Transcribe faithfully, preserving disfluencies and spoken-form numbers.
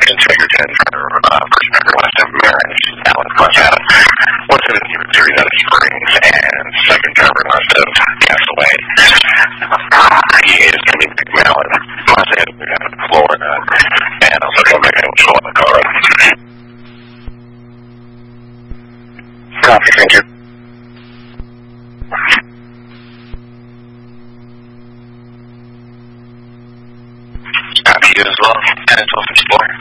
Integer ten driver, uh, first member last time marriage, Alan Quasada. What's in the human series out of Springs, and second driver must have passed away. He is coming to McMillan, must have been out of Florida, and also coming back out in the car. Copy, thank you. Copy you as well, ten twelve fifty-four.